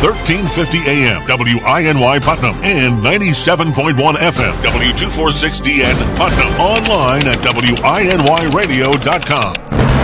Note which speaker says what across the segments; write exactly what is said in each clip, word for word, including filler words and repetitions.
Speaker 1: thirteen fifty A M, W I N Y Putnam, and ninety-seven point one F M, W two forty-six D N Putnam. Online at W I N Y radio dot com.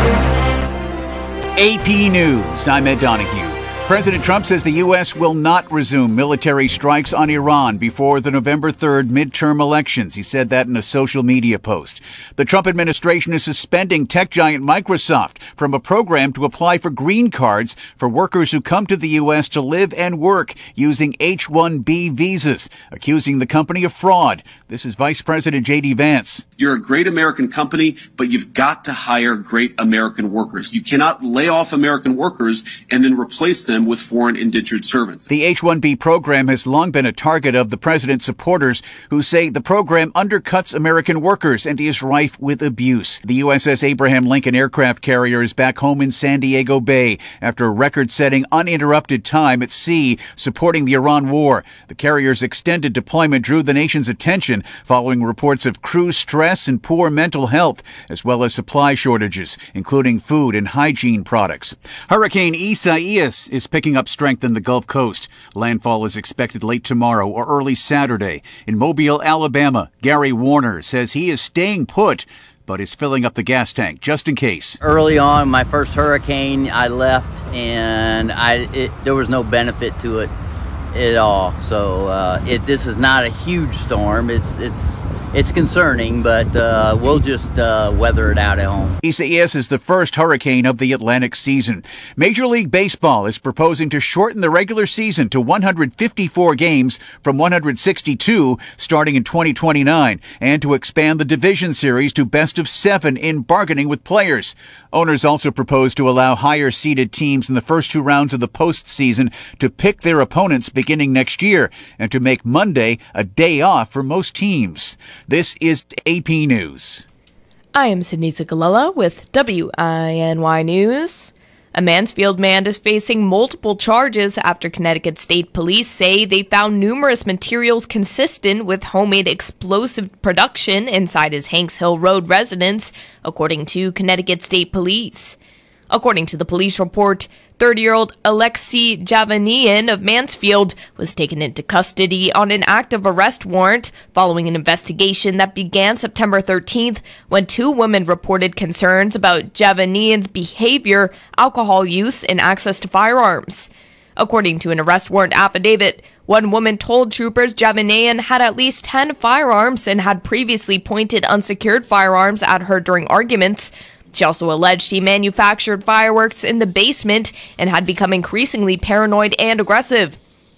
Speaker 2: A P News, I'm Ed Donahue. President Trump says the U S will not resume military strikes on Iran before the November third midterm elections. He said that in a social media post. The Trump administration is suspending tech giant Microsoft from a program to apply for green cards for workers who come to the U S to live and work using H one B visas, accusing the company of fraud. This is Vice President J D Vance.
Speaker 3: You're a great American company, but you've got to hire great American workers. You cannot lay off American workers and then replace them with foreign indentured servants.
Speaker 2: The H one B program has long been a target of the president's supporters who say the program undercuts American workers and is rife with abuse. The U S S Abraham Lincoln aircraft carrier is back home in San Diego Bay after a record-setting uninterrupted time at sea supporting the Iran war. The carrier's extended deployment drew the nation's attention following reports of crew stress and poor mental health, as well as supply shortages, including food and hygiene products. Hurricane Isaias is picking up strength in the Gulf Coast. Landfall is expected late tomorrow or early Saturday. In Mobile, Alabama, Gary Warner says he is staying put, but is filling up the gas tank just in case.
Speaker 4: Early on, my first hurricane, I left, and I it, there was no benefit to it at all. So uh, it this is not a huge storm. It's it's it's concerning, but uh, we'll just uh, weather it out at home.
Speaker 2: Isaias is the first hurricane of the Atlantic season. Major League Baseball is proposing to shorten the regular season to one hundred fifty-four games from one hundred sixty-two starting in twenty twenty-nine, and to expand the division series to best of seven in bargaining with players. Owners also propose to allow higher-seeded teams in the first two rounds of the postseason to pick their opponents beginning next year, and to make Monday a day off for most teams. This is A P News.
Speaker 5: I am Sydney Zigalella with W I N Y News. A Mansfield man is facing multiple charges after Connecticut State Police say they found numerous materials consistent with homemade explosive production inside his Hanks Hill Road residence, according to Connecticut State Police. According to the police report, thirty-year-old Alexei Javanian of Mansfield was taken into custody on an active arrest warrant following an investigation that began September thirteenth when two women reported concerns about Javanian's behavior, alcohol use, and access to firearms. According to an arrest warrant affidavit, one woman told troopers Javanian had at least ten firearms and had previously pointed unsecured firearms at her during arguments. She also alleged he manufactured fireworks in the basement and had become increasingly paranoid and aggressive.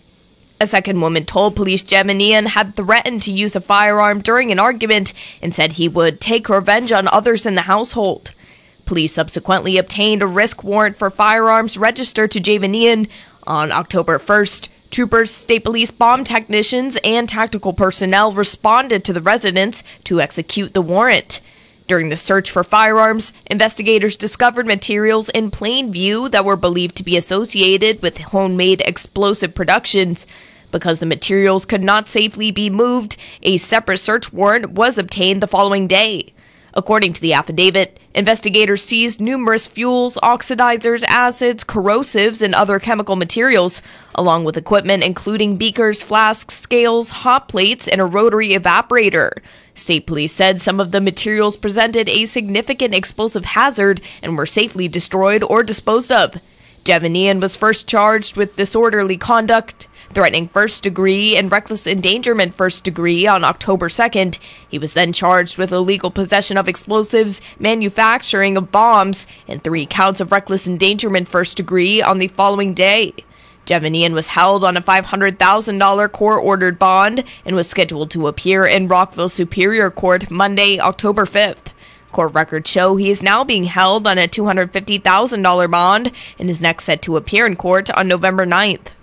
Speaker 5: A second woman told police Javanian had threatened to use a firearm during an argument and said he would take revenge on others in the household. Police subsequently obtained a risk warrant for firearms registered to Javanian. On October first, troopers, state police bomb technicians, and tactical personnel responded to the residence to execute the warrant. During the search for firearms, investigators discovered materials in plain view that were believed to be associated with homemade explosive productions. Because the materials could not safely be moved, a separate search warrant was obtained the following day. According to the affidavit, investigators seized numerous fuels, oxidizers, acids, corrosives, and other chemical materials, along with equipment including beakers, flasks, scales, hot plates, and a rotary evaporator. State police said some of the materials presented a significant explosive hazard and were safely destroyed or disposed of. Javanian was first charged with disorderly conduct, threatening first degree, and reckless endangerment first degree on October second. He was then charged with illegal possession of explosives, manufacturing of bombs, and three counts of reckless endangerment first degree on the following day. Javanian was held on a five hundred thousand dollars court-ordered bond and was scheduled to appear in Rockville Superior Court Monday, October fifth. Court records show he is now being held on a two hundred fifty thousand dollars bond and is next set to appear in court on November ninth.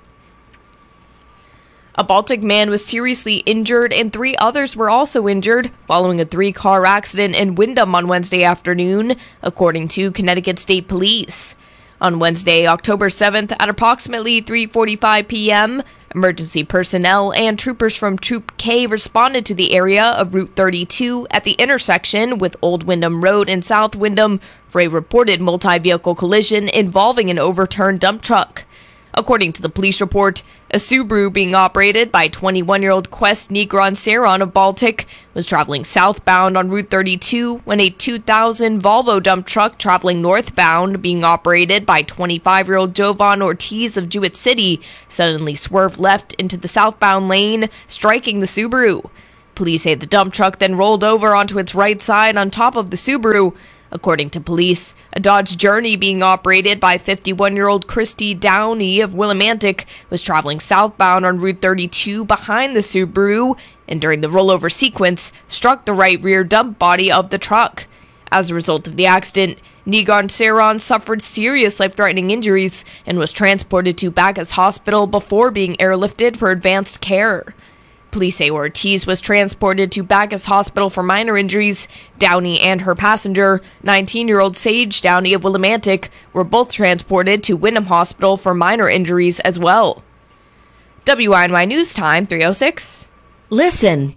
Speaker 5: A Baltic man was seriously injured and three others were also injured following a three-car accident in Windham on Wednesday afternoon, according to Connecticut State Police. On Wednesday, October seventh, at approximately three forty-five p.m., emergency personnel and troopers from Troop K responded to the area of Route thirty-two at the intersection with Old Windham Road and South Windham for a reported multi-vehicle collision involving an overturned dump truck. According to the police report, a Subaru being operated by twenty-one-year-old Quest Negron Seron of Baltic was traveling southbound on Route thirty-two when a two thousand Volvo dump truck traveling northbound being operated by twenty-five-year-old Jovan Ortiz of Jewett City suddenly swerved left into the southbound lane, striking the Subaru. Police say the dump truck then rolled over onto its right side on top of the Subaru. According to police, a Dodge Journey being operated by fifty-one-year-old Christy Downey of Willimantic was traveling southbound on Route thirty-two behind the Subaru and during the rollover sequence struck the right rear dump body of the truck. As a result of the accident, Negron Seron suffered serious life-threatening injuries and was transported to Bacchus Hospital before being airlifted for advanced care. Police say Ortiz was transported to Bacchus Hospital for minor injuries. Downey and her passenger, nineteen-year-old Sage Downey of Willimantic, were both transported to Wyndham Hospital for minor injuries as well. W I N Y News Time, three oh six.
Speaker 6: Listen.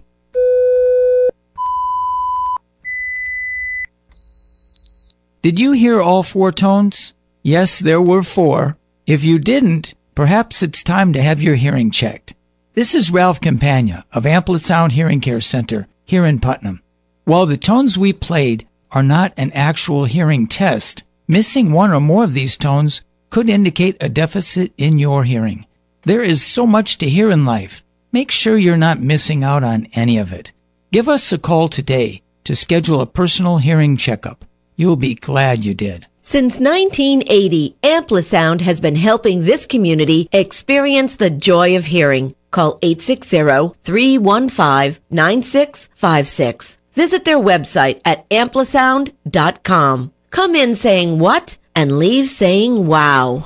Speaker 7: Did you hear all four tones? Yes, there were four. If you didn't, perhaps it's time to have your hearing checked. This is Ralph Campagna of Amplisound Hearing Care Center here in Putnam. While the tones we played are not an actual hearing test, missing one or more of these tones could indicate a deficit in your hearing. There is so much to hear in life. Make sure you're not missing out on any of it. Give us a call today to schedule a personal hearing checkup. You'll be glad you did.
Speaker 6: Since nineteen eighty, Amplisound has been helping this community experience the joy of hearing. Call eight six zero, three one five, nine six five six. Visit their website at amplisound dot com. Come in saying what and leave saying wow.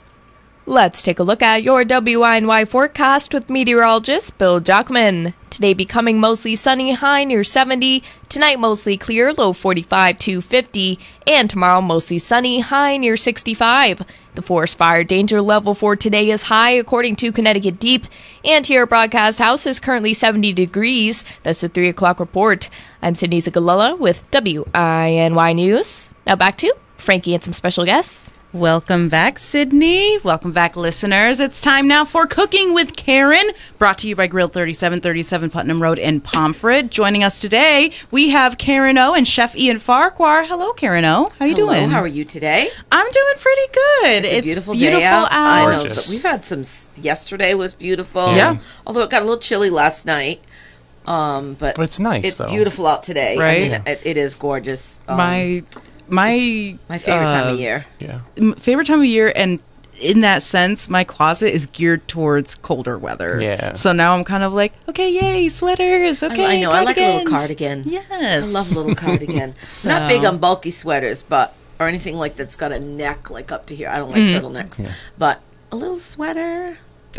Speaker 5: Let's take a look at your W I N Y forecast with meteorologist Bill Jockman. Today becoming mostly sunny, high near seventy. Tonight mostly clear, low forty-five to fifty. And tomorrow mostly sunny, high near sixty-five. The forest fire danger level for today is high according to Connecticut Deep. And here at Broadcast House is currently seventy degrees. That's the three o'clock report. I'm Sydney Zagalella with W I N Y News. Now back to Frankie and some special guests.
Speaker 8: Welcome back, Sydney. Welcome back, listeners. It's time now for Cooking with Karen, brought to you by Grill thirty-seven thirty-seven Putnam Road in Pomfret. Joining us today, we have Karen O and Chef Ian Farquhar. Hello, Karen O. How are you
Speaker 9: Hello,
Speaker 8: doing?
Speaker 9: How are you today?
Speaker 8: I'm doing pretty good.
Speaker 9: It's a
Speaker 8: it's
Speaker 9: beautiful,
Speaker 8: beautiful
Speaker 9: day out.
Speaker 8: out.
Speaker 9: I know.
Speaker 10: Gorgeous.
Speaker 9: So we've had some. Yesterday was beautiful.
Speaker 8: Yeah.
Speaker 9: Although it got a little chilly last night. Um, but,
Speaker 10: But it's nice,
Speaker 9: It's
Speaker 10: though.
Speaker 9: beautiful out today.
Speaker 8: Right.
Speaker 9: I mean, it, it is gorgeous. Um,
Speaker 8: My my
Speaker 9: my favorite time
Speaker 8: uh,
Speaker 9: of year.
Speaker 10: Yeah.
Speaker 8: m- favorite time of year, and in that sense, my closet is geared towards colder weather.
Speaker 10: Yeah.
Speaker 8: So now I'm kind of like, okay, yay, sweaters. Okay,
Speaker 9: I, I know. I like a little
Speaker 8: cardigans.
Speaker 9: cardigan.
Speaker 8: Yes.
Speaker 9: I love a little cardigan.
Speaker 8: So-
Speaker 9: Not big on bulky sweaters, but or anything like that's got a neck like up to here. I don't like
Speaker 8: Mm.
Speaker 9: turtlenecks, but a little sweater.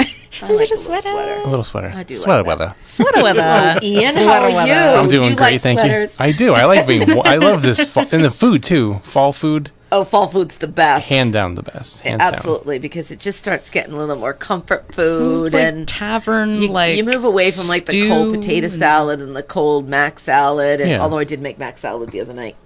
Speaker 9: I
Speaker 8: A
Speaker 9: like
Speaker 8: little sweater.
Speaker 10: A little sweater.
Speaker 9: I do like
Speaker 10: Sweater
Speaker 9: that.
Speaker 10: weather.
Speaker 8: Sweater weather.
Speaker 9: Ian,
Speaker 8: Sweater
Speaker 9: how are
Speaker 8: weather.
Speaker 9: you?
Speaker 10: I'm
Speaker 9: Do
Speaker 10: doing
Speaker 9: you
Speaker 10: great,
Speaker 9: like
Speaker 10: thank
Speaker 9: sweaters?
Speaker 10: you. I do. I like being. I love this fa- and the food too. Fall food,
Speaker 9: Oh, fall food's the best.
Speaker 10: hand down the best. Hands down.
Speaker 9: Absolutely, because it just starts getting a little more comfort food,
Speaker 8: Like
Speaker 9: and
Speaker 8: tavern,
Speaker 9: you,
Speaker 8: like
Speaker 9: you move away from like the
Speaker 8: stew
Speaker 9: cold potato
Speaker 8: and-
Speaker 9: salad and the cold mac salad. And
Speaker 10: Yeah.
Speaker 9: although I did make mac salad the other night,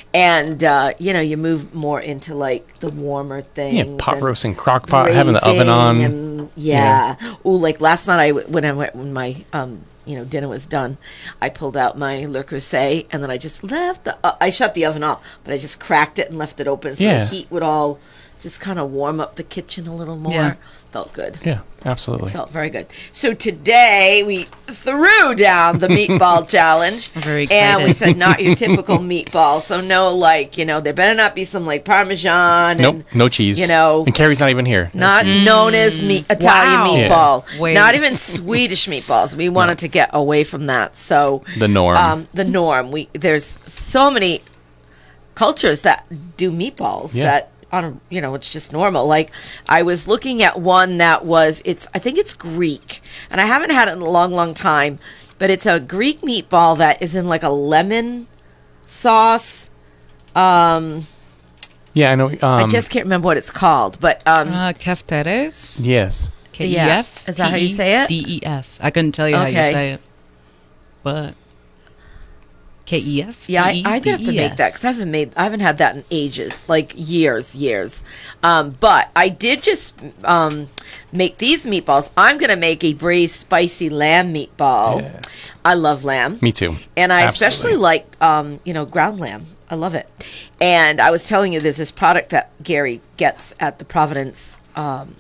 Speaker 9: and uh, you know, you move more into like the warmer things.
Speaker 10: Yeah, pot
Speaker 9: and
Speaker 10: roasting, crock pot, having the oven on.
Speaker 9: braising and yeah. Ooh, like last night, I w- when I went when my um you know dinner was done, I pulled out my Le Creuset and then I just left the uh, I shut the oven off, but I just cracked it and left it open so
Speaker 10: Yeah.
Speaker 9: the heat would all just kind of warm up the kitchen a little more.
Speaker 8: Yeah.
Speaker 9: Felt good.
Speaker 10: Yeah, absolutely.
Speaker 9: Felt very good. So today we threw down the meatball challenge.
Speaker 8: I'm very
Speaker 9: And we
Speaker 8: excited.
Speaker 9: said not your typical meatball. So no, like, you know, there better not be some like Parmesan.
Speaker 10: Nope,
Speaker 9: and,
Speaker 10: no cheese.
Speaker 9: You know,
Speaker 10: and Carrie's not even here. No
Speaker 9: not
Speaker 10: cheese.
Speaker 9: known as meat, Italian
Speaker 8: Wow.
Speaker 9: meatball.
Speaker 8: Yeah. Wait.
Speaker 9: Not even Swedish meatballs. We wanted to get away from that. So
Speaker 10: The norm.
Speaker 9: Um, the norm. We there's so many cultures that do meatballs
Speaker 10: Yeah.
Speaker 9: that on a, you know, it's just normal. Like I was looking at one that was it's I think it's Greek, and I haven't had it in a long, long time, but it's a Greek meatball that is in like a lemon sauce. Um,
Speaker 10: Yeah, I know. Um,
Speaker 9: I just can't remember what it's called, but um,
Speaker 8: Uh, keftedes.
Speaker 10: yes.
Speaker 8: K E
Speaker 9: Yeah.
Speaker 8: F
Speaker 9: Is that how you say it?
Speaker 8: D E S. I couldn't tell you how you
Speaker 9: Okay.
Speaker 8: say it. But K E F?
Speaker 9: Yeah, I, I have to make that because I haven't made, I haven't had that in ages, like years, years. Um, but I did just um, make these meatballs. I'm going to make a braised spicy lamb meatball.
Speaker 10: Yes.
Speaker 9: I love lamb.
Speaker 10: Me too.
Speaker 9: And I
Speaker 10: Absolutely.
Speaker 9: especially like, um, you know, ground lamb. I love it. And I was telling you, there's this product that Gary gets at the Providence um,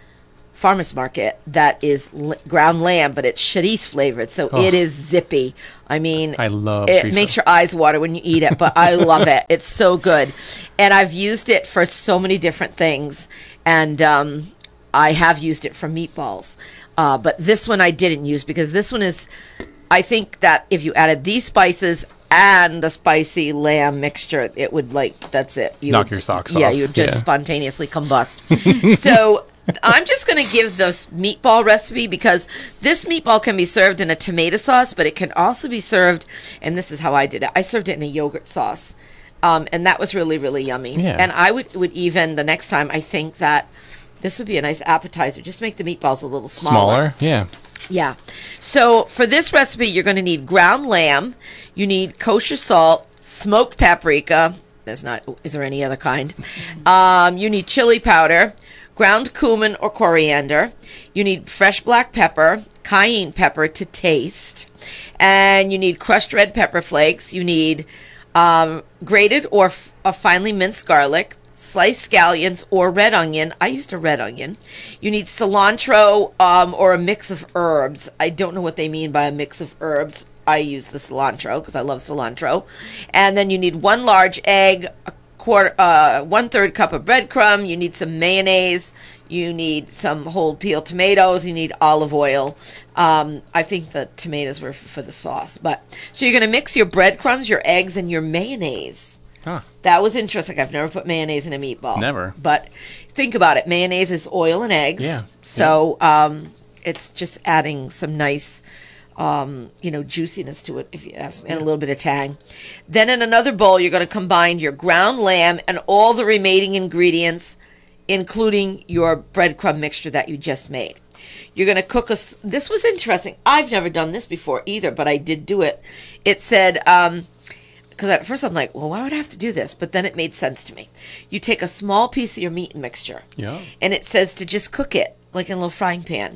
Speaker 9: Farmers Market that is l- ground lamb, but it's charisse flavored, so
Speaker 10: Oh.
Speaker 9: it is zippy. I mean,
Speaker 10: I love
Speaker 9: it.
Speaker 10: chorizo.
Speaker 9: Makes your eyes water when you eat it, but I love it. It's so good, and I've used it for so many different things, and um, I have used it for meatballs. Uh, but this one I didn't use because this one is. I think that if you added these spices and the spicy lamb mixture, it would like that's it. You
Speaker 10: Knock
Speaker 9: would,
Speaker 10: your socks
Speaker 9: yeah,
Speaker 10: off.
Speaker 9: you would just
Speaker 10: Yeah.
Speaker 9: spontaneously combust. So. I'm just going to give this meatball recipe because this meatball can be served in a tomato sauce, but it can also be served, and this is how I did it. I served it in a yogurt sauce, um, and that was really, really yummy.
Speaker 10: Yeah.
Speaker 9: And I would, would even, the next time, I think that this would be a nice appetizer. Just make the meatballs a little smaller.
Speaker 10: Smaller? Yeah.
Speaker 9: Yeah. So for this recipe, you're going to need ground lamb. You need kosher salt, smoked paprika. There's not, is there any other kind? Um, you need chili powder, ground cumin or coriander. You need fresh black pepper, cayenne pepper to taste. And you need crushed red pepper flakes. You need um, grated or f- a finely minced garlic, sliced scallions or red onion. I used a red onion. You need cilantro um, or a mix of herbs. I don't know what they mean by a mix of herbs. I use the cilantro because I love cilantro. And then you need one large egg, a quarter, uh, one third cup of breadcrumb. You need some mayonnaise. You need some whole peeled tomatoes. You need olive oil. Um, I think the tomatoes were f- for the sauce. But so you're going to mix your breadcrumbs, your eggs, and your mayonnaise.
Speaker 10: Huh.
Speaker 9: That was interesting. I've never put mayonnaise in a meatball.
Speaker 10: Never.
Speaker 9: But think about it. Mayonnaise is oil and eggs.
Speaker 10: Yeah.
Speaker 9: So um, it's just adding some nice, um, you know, juiciness to it, if you ask me, and a little bit of tang. Then in another bowl, you're going to combine your ground lamb and all the remaining ingredients, including your breadcrumb mixture that you just made. You're going to cook a. s- This was interesting. I've never done this before either, but I did do it. It said. Um, Because at first I'm like, well, why would I have to do this? But then it made sense to me. You take a small piece of your meat mixture,
Speaker 10: Yeah.
Speaker 9: and it says to just cook it like in a little frying pan.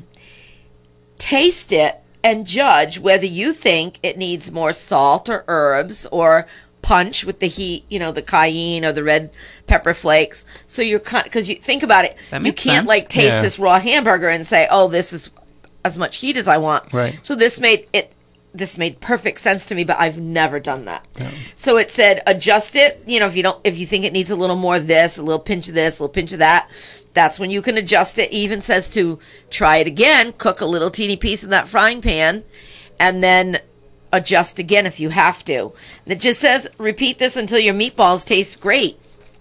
Speaker 9: Taste it and judge whether you think it needs more salt or herbs or punch with the heat, you know, the cayenne or the red pepper flakes. So you're kind because you think about it,
Speaker 8: That
Speaker 9: you
Speaker 8: makes
Speaker 9: can't
Speaker 8: sense.
Speaker 9: like taste
Speaker 10: Yeah.
Speaker 9: this raw hamburger and say, oh, this is as much heat as I want.
Speaker 10: Right.
Speaker 9: So this made it. This made perfect sense to me, but I've never done that. So it said adjust it. You know, if you don't, if you think it needs a little more of this, a little pinch of this, a little pinch of that, that's when you can adjust it. It even says to try it again, cook a little teeny piece in that frying pan, and then adjust again if you have to. And it just says repeat this until your meatballs taste great.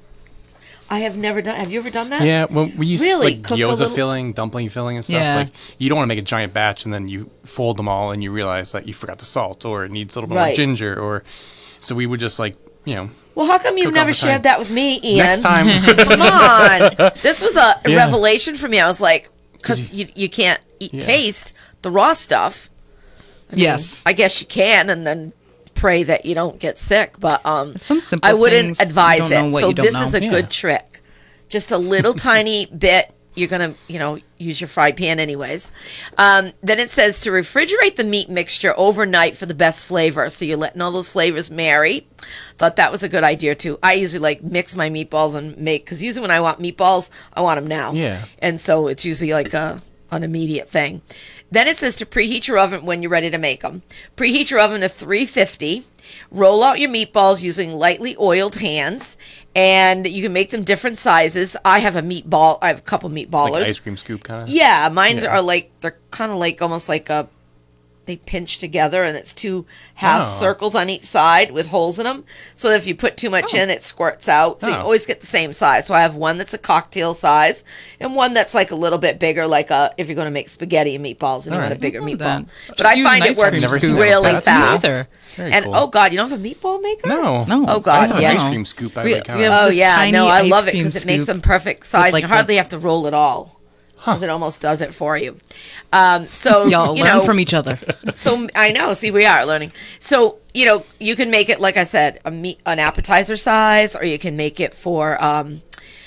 Speaker 9: I have never done. Have you ever done that?
Speaker 10: Yeah, when we use
Speaker 9: Really?
Speaker 10: like
Speaker 9: Cook a
Speaker 10: gyoza
Speaker 9: little-
Speaker 10: filling, dumpling filling and stuff,
Speaker 8: Yeah.
Speaker 10: like you don't want to make a giant batch and then you fold them all and you realize that you forgot the salt or it needs a little bit
Speaker 9: Right.
Speaker 10: more ginger or so we would just like, you know,
Speaker 9: Well, how come you've
Speaker 10: Cook
Speaker 9: never
Speaker 10: all the time.
Speaker 9: shared that with me, Ian?
Speaker 10: next time
Speaker 9: Come on. This was a
Speaker 10: Yeah.
Speaker 9: revelation for me. I was like, because you, you can't eat,
Speaker 10: Yeah.
Speaker 9: taste the raw stuff.
Speaker 8: Yes.
Speaker 9: I guess you can, and then pray that you don't get sick. But um,
Speaker 8: Some simple
Speaker 9: I wouldn't
Speaker 8: things, you
Speaker 9: advise
Speaker 8: don't know
Speaker 9: it.
Speaker 8: what
Speaker 9: So
Speaker 8: you don't
Speaker 9: this
Speaker 8: know.
Speaker 9: is a
Speaker 10: Yeah.
Speaker 9: good trick. Just a little tiny bit. You're going to, you know, use your fry pan anyways. Um, then it says to refrigerate the meat mixture overnight for the best flavor. So you're letting all those flavors marry. Thought that was a good idea too. I usually like mix my meatballs and make, because usually when I want meatballs, I want them now.
Speaker 10: Yeah.
Speaker 9: And so it's usually like a, an immediate thing. Then it says to preheat your oven when you're ready to make them. Preheat your oven to three fifty. Roll out your meatballs using lightly oiled hands, and you can make them different sizes. I have a meatball. I have a couple meatballers.
Speaker 10: like ice cream scoop kind of.
Speaker 9: Yeah, mine
Speaker 10: Yeah.
Speaker 9: are like they're kind of like almost like a they pinch together, and it's two half
Speaker 10: Oh.
Speaker 9: circles on each side with holes in them. So if you put too much in, it squirts out. So you
Speaker 10: Oh.
Speaker 9: always get the same size. So I have one that's a cocktail size, and one that's like a little bit bigger, like a if you're going to make spaghetti and meatballs, and
Speaker 10: All
Speaker 9: you want a
Speaker 10: right.
Speaker 9: bigger
Speaker 8: I love
Speaker 9: meatball.
Speaker 8: that.
Speaker 9: But
Speaker 8: Just
Speaker 9: I
Speaker 8: use
Speaker 9: find
Speaker 8: an
Speaker 9: it
Speaker 8: ice
Speaker 9: works
Speaker 8: cream
Speaker 10: Never seen that
Speaker 9: really
Speaker 10: before. That's
Speaker 9: fast.
Speaker 8: either.
Speaker 10: Very
Speaker 9: And
Speaker 10: cool.
Speaker 9: oh god, you don't have a meatball maker?
Speaker 10: No.
Speaker 8: No.
Speaker 9: Oh,
Speaker 10: I
Speaker 9: God,
Speaker 10: have an
Speaker 9: yeah.
Speaker 10: ice cream scoop. I
Speaker 8: We-
Speaker 10: like
Speaker 8: we
Speaker 10: kind
Speaker 8: have
Speaker 10: of.
Speaker 9: Oh
Speaker 8: this
Speaker 9: yeah,
Speaker 8: tiny
Speaker 9: no, I
Speaker 8: ice
Speaker 9: love it
Speaker 8: cream
Speaker 9: because it makes
Speaker 8: scoop
Speaker 9: them perfect size.
Speaker 8: like
Speaker 9: you hardly
Speaker 8: the-
Speaker 9: have to roll it all. because it almost does it for you. Um, so
Speaker 8: Y'all
Speaker 9: you
Speaker 8: learn
Speaker 9: know,
Speaker 8: from each other.
Speaker 9: So I know. See, we are learning. So you know, you can make it like I said, a meat, an appetizer size, or you can make it for, um,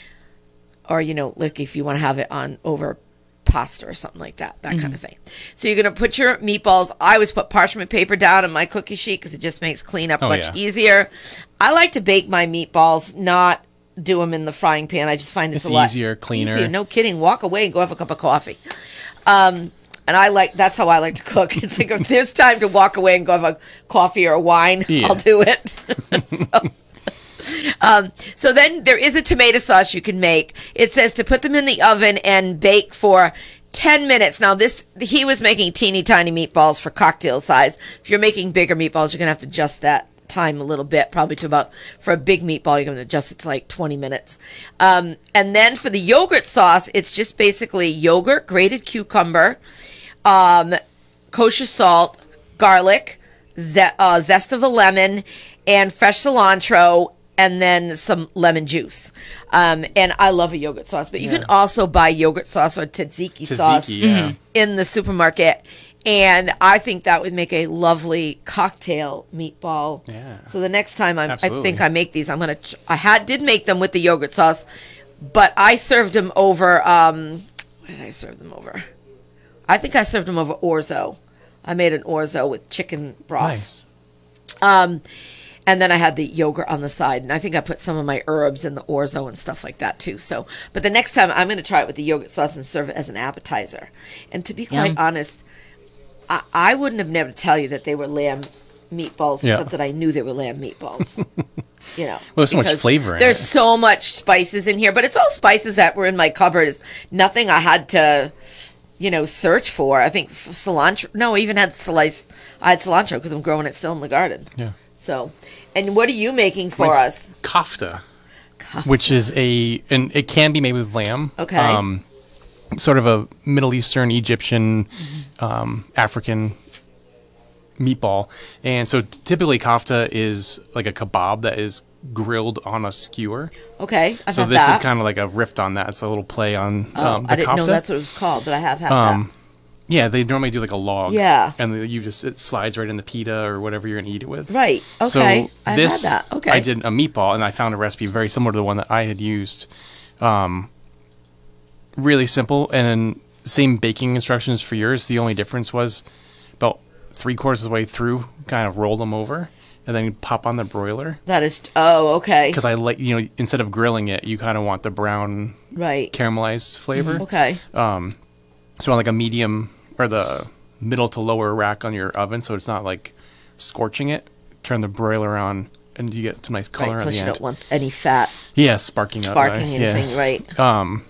Speaker 9: or you know, like if you want to have it on over pasta or something like that, that mm-hmm. kind of thing. So you're going to put your meatballs. I always put parchment paper down on my cookie sheet because it just makes cleanup
Speaker 10: oh,
Speaker 9: much
Speaker 10: yeah.
Speaker 9: easier. I like to bake my meatballs, not do them in the frying pan. I just find it's,
Speaker 10: it's
Speaker 9: a lot
Speaker 10: easier, cleaner.
Speaker 9: Easier. No kidding. Walk away and go have a cup of coffee. Um, and I like, that's how I like to cook. It's like if there's time to walk away and go have a coffee or a wine, yeah. I'll do it. so. Um, so then there is a tomato sauce you can make. It says to put them in the oven and bake for ten minutes. Now this, he was making teeny tiny meatballs for cocktail size. If you're making bigger meatballs, you're going to have to adjust that time a little bit, probably to about, for a big meatball, you're going to adjust it to like twenty minutes. Um, and then for the yogurt sauce, it's just basically yogurt, grated cucumber, um, kosher salt, garlic, ze- uh, zest of a lemon, and fresh cilantro, and then some lemon juice. Um, and I love a yogurt sauce, but you yeah. can also buy yogurt sauce or tzatziki, tzatziki sauce yeah. in the supermarket. And I think that would make a lovely cocktail meatball.
Speaker 10: Yeah.
Speaker 9: So the next time I'm, I think I make these, I'm going to, I had, did make them with the yogurt sauce, but I served them over, um, what did I serve them over? I think I served them over orzo. I made an orzo with chicken broth.
Speaker 10: Nice.
Speaker 9: Um, And then I had the yogurt on the side, and I think I put some of my herbs in the orzo and stuff like that too. So, but the next time I'm going to try it with the yogurt sauce and serve it as an appetizer. And to be quite
Speaker 8: Yum.
Speaker 9: honest, I, I wouldn't have never tell you that they were lamb meatballs,
Speaker 10: yeah.
Speaker 9: except that I knew they were lamb meatballs. You know,
Speaker 10: well, there's so much flavor in
Speaker 9: there's
Speaker 10: it.
Speaker 9: so much spices in here, but it's all spices that were in my cupboard. It's nothing I had to, you know, search for. I think cilantro. No, I even had sliced. I had cilantro because I'm growing it still in the garden.
Speaker 10: Yeah.
Speaker 9: So, and what are you making for
Speaker 10: Mine's
Speaker 9: us?
Speaker 10: Kofta,
Speaker 9: Kofta,
Speaker 10: which is a, and it can be made with lamb.
Speaker 9: Okay.
Speaker 10: Um, sort of a Middle Eastern, Egyptian, mm-hmm. um, African meatball. And so typically kofta is like a kebab that is grilled on a skewer.
Speaker 9: Okay, I've
Speaker 10: So
Speaker 9: had
Speaker 10: this
Speaker 9: that.
Speaker 10: is kind of like a riff on that. It's a little play on
Speaker 9: Oh,
Speaker 10: um, the
Speaker 9: I didn't
Speaker 10: kofta.
Speaker 9: know that's what it was called, but I have had
Speaker 10: Um, yeah, they normally do like a log.
Speaker 9: Yeah.
Speaker 10: And you just, it slides right in the pita or whatever you're going to eat it with.
Speaker 9: that. Right. Okay.
Speaker 10: So
Speaker 9: I've
Speaker 10: this,
Speaker 9: had that. Okay.
Speaker 10: I did a meatball, and I found a recipe very similar to the one that I had used. Um, really simple, and same baking instructions for yours. The only difference was about three quarters of the way through, kind of roll them over, and then pop on the broiler.
Speaker 9: That is. Oh, okay.
Speaker 10: Because I like, you know, instead of grilling it, you kind of want the brown,
Speaker 9: right,
Speaker 10: caramelized flavor.
Speaker 9: Mm-hmm. Okay.
Speaker 10: Um, so on like a medium or the middle to lower rack on your oven, so it's not like scorching it. Turn the broiler on, and you get some nice color
Speaker 9: Right,
Speaker 10: at
Speaker 9: plus
Speaker 10: the
Speaker 9: you
Speaker 10: end.
Speaker 9: don't want any fat.
Speaker 10: Yeah, sparking up.
Speaker 9: Sparking
Speaker 10: uh,
Speaker 9: anything,
Speaker 10: yeah.
Speaker 9: right?
Speaker 10: Um,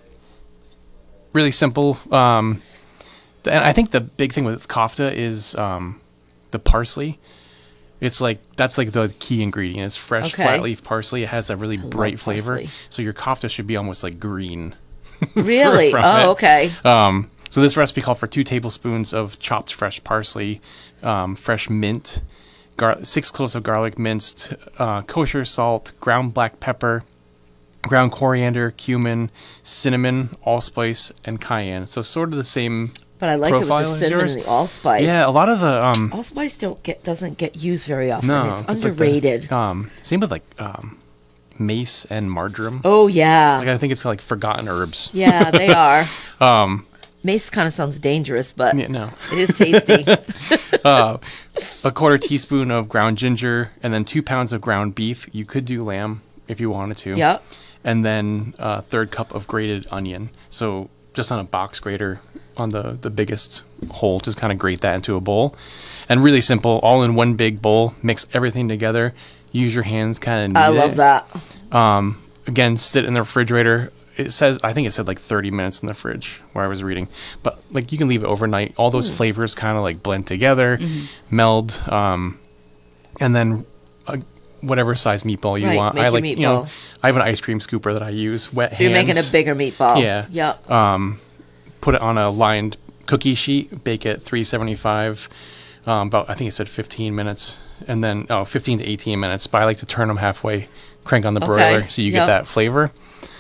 Speaker 10: really simple. Um, th- and I think the big thing with kofta is um, the parsley. It's like that's like the key ingredient. It's fresh
Speaker 9: Okay.
Speaker 10: flat leaf parsley. It has that really
Speaker 9: love
Speaker 10: bright flavor.
Speaker 9: parsley.
Speaker 10: So your kofta should be almost like green.
Speaker 9: Really?
Speaker 10: from
Speaker 9: Oh,
Speaker 10: it.
Speaker 9: okay.
Speaker 10: Um, so this recipe called for two tablespoons of chopped fresh parsley, um, fresh mint, gar- six cloves of garlic minced, uh, kosher salt, ground black pepper, ground coriander, cumin, cinnamon, allspice, and cayenne. So sort of the same.
Speaker 9: But I like it with
Speaker 10: profile
Speaker 9: the
Speaker 10: as
Speaker 9: cinnamon
Speaker 10: yours.
Speaker 9: and the allspice.
Speaker 10: Yeah, a lot of the um,
Speaker 9: allspice don't get doesn't get used very often.
Speaker 10: no,
Speaker 9: it's
Speaker 10: it's like the-
Speaker 9: underrated.
Speaker 10: um, same with like um, mace and marjoram.
Speaker 9: Oh yeah,
Speaker 10: Like I think it's like forgotten herbs.
Speaker 9: yeah, they are.
Speaker 10: Um,
Speaker 9: Mace kind of sounds dangerous, but
Speaker 10: yeah, no.
Speaker 9: it is tasty.
Speaker 10: uh, a quarter teaspoon of ground ginger, and then two pounds of ground beef. You could do lamb if you wanted to.
Speaker 9: Yep.
Speaker 10: And then a third cup of grated onion. So just on a box grater on the, the biggest hole, just kind of grate that into a bowl. And really simple, all in one big bowl. Mix everything together. Use your hands, kind of knead
Speaker 9: I love
Speaker 10: it.
Speaker 9: that.
Speaker 10: Um, again, sit in the refrigerator. It says, I think it said like thirty minutes in the fridge where I was reading, but like you can leave it overnight. All those
Speaker 9: Mm.
Speaker 10: flavors kind of like blend together,
Speaker 9: Mhm.
Speaker 10: meld, um, and then uh, whatever size meatball you
Speaker 9: Right,
Speaker 10: want.
Speaker 9: make
Speaker 10: I
Speaker 9: your
Speaker 10: like, you know,
Speaker 9: meatball.
Speaker 10: I have an ice cream scooper that I use. Wet
Speaker 9: So you're making
Speaker 10: hands.
Speaker 9: a bigger meatball.
Speaker 10: Yeah.
Speaker 9: Yep.
Speaker 10: Um, put it on a lined cookie sheet. Bake it three seventy-five. Um, about I think it said fifteen minutes, and then oh, fifteen to eighteen minutes. But I like to turn them halfway, crank on the
Speaker 9: Okay,
Speaker 10: broiler, so you
Speaker 9: yep.
Speaker 10: get that flavor.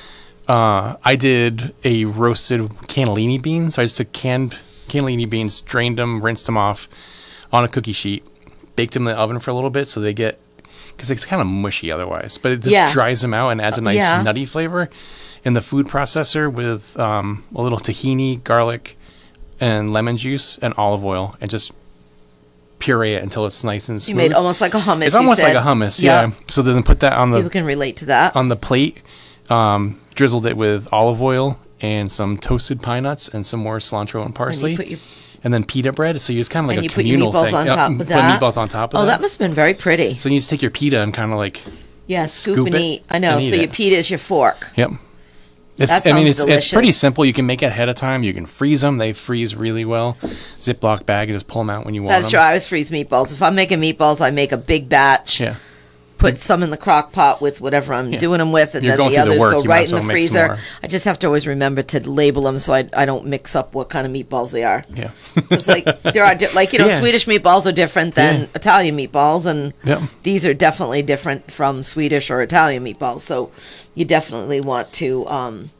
Speaker 10: Uh, I did a roasted cannellini bean. So I just took canned cannellini beans, drained them, rinsed them off on a cookie sheet, baked them in the oven for a little bit so they get, because it's kind of mushy otherwise. But it just
Speaker 9: Yeah.
Speaker 10: dries them out and adds a nice
Speaker 9: Yeah.
Speaker 10: nutty flavor. In the food processor with um, a little tahini, garlic, and lemon juice and olive oil, and just puree it until it's nice and smooth.
Speaker 9: You made almost like a hummus.
Speaker 10: It's
Speaker 9: you
Speaker 10: almost
Speaker 9: said.
Speaker 10: like a hummus,
Speaker 9: Yeah.
Speaker 10: yeah. So then put that on the
Speaker 9: People can relate to that.
Speaker 10: on the plate. Um, drizzled it with olive oil and some toasted pine nuts and some more cilantro and parsley.
Speaker 9: put your-
Speaker 10: And then pita bread. So it's kind of like
Speaker 9: and
Speaker 10: a
Speaker 9: you put your
Speaker 10: communal
Speaker 9: meatballs
Speaker 10: thing.
Speaker 9: on
Speaker 10: Yeah,
Speaker 9: top
Speaker 10: put
Speaker 9: of that.
Speaker 10: meatballs on top of
Speaker 9: oh,
Speaker 10: that.
Speaker 9: that must have been very pretty.
Speaker 10: So you just take your pita and kind of like
Speaker 9: Yeah, scoop,
Speaker 10: scoop
Speaker 9: and
Speaker 10: it
Speaker 9: eat. I know.
Speaker 10: and eat
Speaker 9: So your
Speaker 10: it.
Speaker 9: pita is your fork.
Speaker 10: Yep. It's,
Speaker 9: That
Speaker 10: I mean,
Speaker 9: sounds
Speaker 10: it's
Speaker 9: delicious.
Speaker 10: it's pretty simple. You can make it ahead of time. You can freeze them. They freeze really well. Ziploc bag. You just pull them out when you want
Speaker 9: That's
Speaker 10: them.
Speaker 9: true. I always freeze meatballs. If I'm making meatballs, I make a big batch.
Speaker 10: Yeah.
Speaker 9: Put some in the crock pot with whatever I'm
Speaker 10: Yeah.
Speaker 9: doing them with, and
Speaker 10: You're
Speaker 9: then
Speaker 10: going
Speaker 9: the
Speaker 10: through the
Speaker 9: others
Speaker 10: work,
Speaker 9: go
Speaker 10: you might
Speaker 9: right
Speaker 10: as
Speaker 9: in the
Speaker 10: well mix
Speaker 9: freezer.
Speaker 10: more.
Speaker 9: I just have to always remember to label them so I, I don't mix up what kind of meatballs they are.
Speaker 10: Yeah.
Speaker 9: It's like there are di- like you know
Speaker 10: Yeah.
Speaker 9: Swedish meatballs are different than
Speaker 10: Yeah.
Speaker 9: Italian meatballs, and
Speaker 10: Yep.
Speaker 9: these are definitely different from Swedish or Italian meatballs. So you definitely want to um,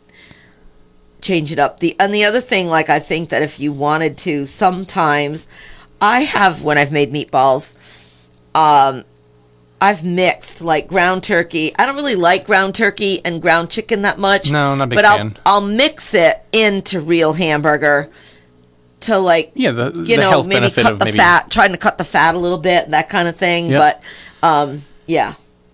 Speaker 9: change it up. The and the other thing, like I think that if you wanted to, sometimes I have when I've made meatballs, um, I've mixed like ground turkey. I don't really like ground turkey and ground chicken that much.
Speaker 10: No, not a big
Speaker 9: but
Speaker 10: fan.
Speaker 9: I'll I'll mix it into real hamburger to like
Speaker 10: Yeah, the-
Speaker 9: you
Speaker 10: the
Speaker 9: know
Speaker 10: health
Speaker 9: maybe
Speaker 10: benefit
Speaker 9: cut
Speaker 10: of
Speaker 9: the
Speaker 10: maybe-
Speaker 9: fat, trying to cut the fat a little bit, that kind of thing.
Speaker 10: Yep.
Speaker 9: But um, yeah,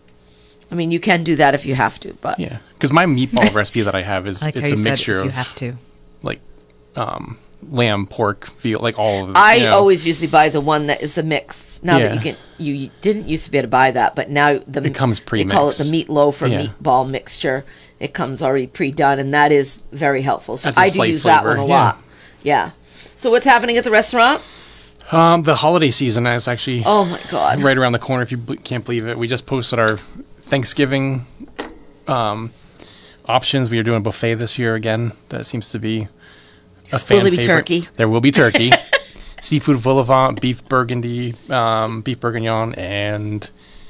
Speaker 9: I mean you can do that if you have to. But
Speaker 10: Yeah. Because my meatball recipe that I have is
Speaker 8: Like how
Speaker 10: it's
Speaker 8: you
Speaker 10: a
Speaker 8: said,
Speaker 10: mixture
Speaker 8: if you
Speaker 10: of
Speaker 8: have to.
Speaker 10: like um, lamb, pork, veal, like all of it.
Speaker 9: I
Speaker 10: you know.
Speaker 9: always usually buy the one that is the mix. Now that
Speaker 10: Yeah.
Speaker 9: you can, you, you didn't used to be able to buy that, but now the
Speaker 10: It comes
Speaker 9: They call it the
Speaker 10: pre-mixed.
Speaker 9: meatloaf or
Speaker 10: Yeah.
Speaker 9: meatball mixture. It comes already pre-done, and that is very helpful. So
Speaker 10: That's a
Speaker 9: I do
Speaker 10: slight
Speaker 9: use that
Speaker 10: flavor,
Speaker 9: one a
Speaker 10: yeah.
Speaker 9: lot. Yeah. So what's happening at the restaurant?
Speaker 10: Um, the holiday season is actually
Speaker 9: Oh my god!
Speaker 10: right around the corner. If you b- can't believe it, we just posted our Thanksgiving um, options. We are doing a buffet this year again. That seems to be a fan
Speaker 9: Will there be
Speaker 10: favorite.
Speaker 9: turkey?
Speaker 10: There will be turkey, seafood vol au vent, beef burgundy, um, beef bourguignon, and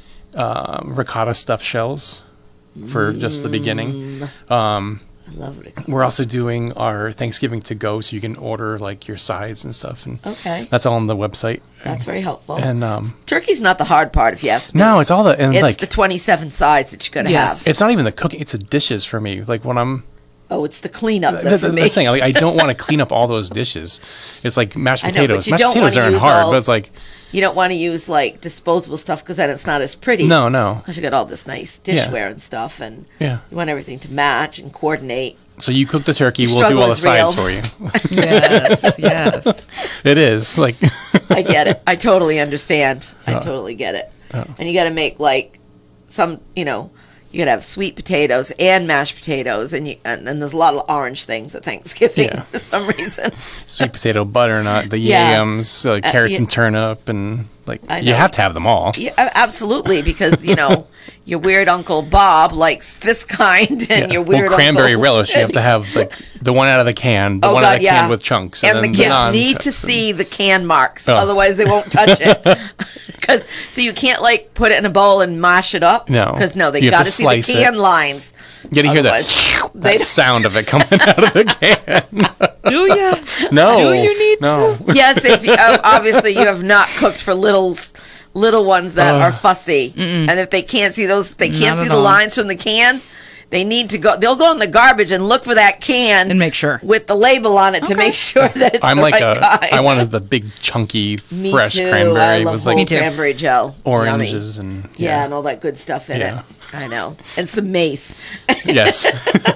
Speaker 10: uh, ricotta stuffed shells for just the beginning. Um,
Speaker 9: I love it.
Speaker 10: we're also doing our Thanksgiving to go, so you can order like your sides and stuff, and
Speaker 9: Okay.
Speaker 10: that's all on the website.
Speaker 9: That's very helpful.
Speaker 10: And um,
Speaker 9: Turkey's not the hard part, if you ask me.
Speaker 10: no, it's all the and
Speaker 9: it's
Speaker 10: like
Speaker 9: the twenty-seven sides that you're gonna
Speaker 8: Yes.
Speaker 9: have.
Speaker 10: it's not even the cooking; it's the dishes for me. Like when I'm
Speaker 9: Oh, it's the cleanup
Speaker 10: th-
Speaker 9: that
Speaker 10: th-
Speaker 9: for me.
Speaker 10: that's the thing. Like I don't want to clean up all those dishes. It's like mashed
Speaker 9: I know, but
Speaker 10: potatoes.
Speaker 9: you
Speaker 10: mashed
Speaker 9: don't
Speaker 10: potatoes
Speaker 9: wanna
Speaker 10: aren't
Speaker 9: use
Speaker 10: hard,
Speaker 9: all-
Speaker 10: but it's like
Speaker 9: You don't want to use like disposable stuff because then it's not as pretty.
Speaker 10: no, no.
Speaker 9: Because you got all this nice
Speaker 10: Yeah.
Speaker 9: dishware and stuff, and
Speaker 10: Yeah.
Speaker 9: you want everything to match and coordinate.
Speaker 10: So you cook the turkey.
Speaker 9: The
Speaker 10: We'll do
Speaker 9: struggle
Speaker 10: all the
Speaker 9: is
Speaker 10: sides
Speaker 9: real.
Speaker 10: for you.
Speaker 8: Yes, yes.
Speaker 10: It is like
Speaker 9: I get it. I totally understand. I
Speaker 10: Uh,
Speaker 9: totally get it. And you got to make like some, you know, you got to have sweet potatoes and mashed potatoes, and you and, and there's a lot of orange things at Thanksgiving
Speaker 10: Yeah.
Speaker 9: for some reason.
Speaker 10: sweet potato butternut, the
Speaker 9: Yeah.
Speaker 10: yams, uh,
Speaker 9: Uh,
Speaker 10: carrots
Speaker 9: yeah.
Speaker 10: and turnip, and like
Speaker 9: I
Speaker 10: you
Speaker 9: know.
Speaker 10: have to have them all.
Speaker 9: Yeah, a- absolutely, because you know your weird Uncle Bob likes this kind, and
Speaker 10: Yeah.
Speaker 9: your weird
Speaker 10: well, cranberry
Speaker 9: Uncle
Speaker 10: relish, you have to have like the one out of the can, the
Speaker 9: Oh,
Speaker 10: one
Speaker 9: God,
Speaker 10: out of the
Speaker 9: yeah.
Speaker 10: can with chunks,
Speaker 9: and,
Speaker 10: and,
Speaker 9: the
Speaker 10: then
Speaker 9: kids
Speaker 10: the
Speaker 9: need to
Speaker 10: non-chunks and-
Speaker 9: see the can marks,
Speaker 10: Oh.
Speaker 9: otherwise they won't touch it. Because so you can't like put it in a bowl and mash it up.
Speaker 10: No.
Speaker 9: because no, they
Speaker 10: You have
Speaker 9: got
Speaker 10: to
Speaker 9: to see the
Speaker 10: slice it.
Speaker 9: can lines.
Speaker 10: You gotta hear that,
Speaker 9: Otherwise, they
Speaker 10: that sound of it coming out of the can.
Speaker 8: Do ya?
Speaker 10: No,
Speaker 8: Do you need
Speaker 10: no.
Speaker 9: yes, if you, uh, obviously you have not cooked for littles, little ones that are fussy, and if they can't see those, they can't
Speaker 8: Not
Speaker 9: see
Speaker 8: at
Speaker 9: the
Speaker 8: all.
Speaker 9: lines from the can. They need to go. They'll go in the garbage and look for that can
Speaker 8: And make sure.
Speaker 9: with the label on it to make sure that it's
Speaker 10: I'm
Speaker 9: the
Speaker 10: like
Speaker 9: right
Speaker 10: a.
Speaker 9: kind.
Speaker 10: I wanted the big chunky
Speaker 9: Me
Speaker 10: fresh
Speaker 9: too.
Speaker 10: cranberry
Speaker 9: I love
Speaker 10: with
Speaker 9: whole
Speaker 10: like
Speaker 8: Me too.
Speaker 9: cranberry gel, Yummy.
Speaker 10: oranges and
Speaker 9: Yeah,
Speaker 10: yeah.
Speaker 9: and all that good stuff in
Speaker 10: Yeah.
Speaker 9: it. I know, and some mace.
Speaker 10: Yes.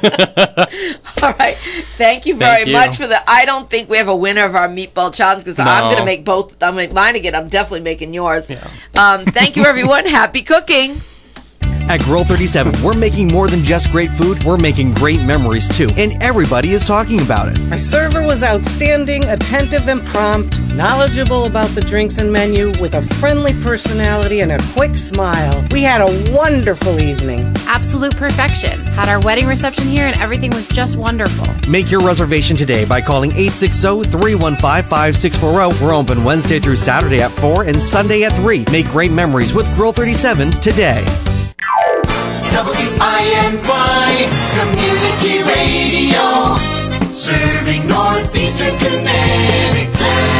Speaker 9: All right, thank you very
Speaker 10: Thank you.
Speaker 9: much for the. I don't think we have a winner of our meatball challenge because I'm
Speaker 10: No.
Speaker 9: going to make both. I'm going to make mine again. I'm definitely making yours.
Speaker 10: Yeah.
Speaker 9: Um, thank you, everyone. Happy cooking.
Speaker 11: At Grill thirty-seven, we're making more than just great food, we're making great memories too, and everybody is talking about it.
Speaker 12: Our server was outstanding, attentive and prompt, knowledgeable about the drinks and menu, with a friendly personality and a quick smile. We had a wonderful evening.
Speaker 13: Absolute perfection. Had our wedding reception here and everything was just wonderful.
Speaker 11: Make your reservation today by calling eight six zero, three one five, five six four zero. We're open Wednesday through Saturday at four and Sunday at three. Make great memories with Grill thirty-seven today.
Speaker 14: W I N Y Community Radio, serving Northeastern Connecticut.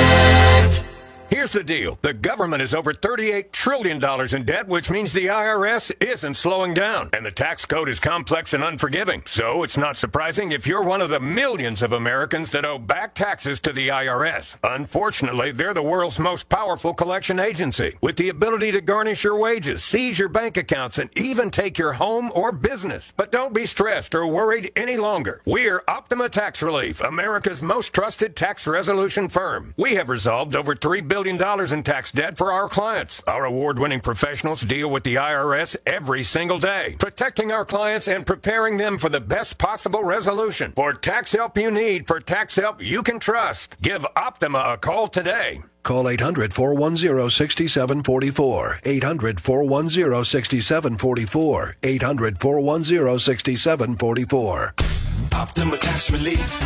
Speaker 15: Here's the deal. The government is over thirty-eight trillion dollars in debt, which means the I R S isn't slowing down. And the tax code is complex and unforgiving. So it's not surprising if you're one of the millions of Americans that owe back taxes to the I R S. Unfortunately, they're the world's most powerful collection agency, with the ability to garnish your wages, seize your bank accounts, and even take your home or business. But don't be stressed or worried any longer. We're Optima Tax Relief, America's most trusted tax resolution firm. We have resolved over three billion dollars in tax debt for our clients. Our award-winning professionals deal with the I R S every single day, protecting our clients and preparing them for the best possible resolution. For tax help you need, for tax help you can trust, give Optima a call today.
Speaker 16: Call eight hundred, four one zero, six seven four four. eight hundred, four one zero, six seven four four. eight hundred, four one zero, six seven four four.
Speaker 14: Optima Tax Relief.